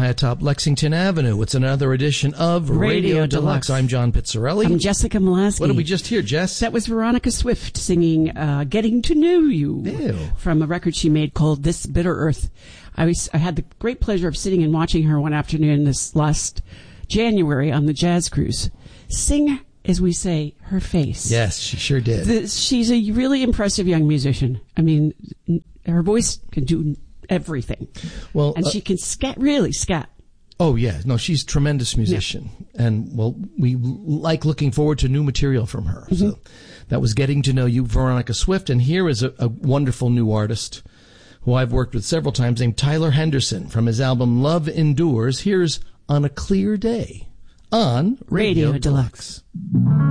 high atop Lexington Avenue. It's another edition of Radio Deluxe. I'm John Pizzarelli. I'm Jessica Molaski. What did we just hear, Jess? That was Veronica Swift singing Getting to Know You. Ew. From a record she made called This Bitter Earth. I had the great pleasure of sitting and watching her one afternoon this last January on the Jazz Cruise. Sing, as we say, her face. Yes, she sure did. She's a really impressive young musician. I mean, her voice can do everything. Well, and she can really scat. Oh, yeah. No, she's a tremendous musician. Yeah. And, well, we like looking forward to new material from her. Mm-hmm. So that was Getting to Know You, Veronica Swift. And here is a wonderful new artist who I've worked with several times named Tyler Henderson from his album Love Endures. Here's On a Clear Day on Radio Deluxe.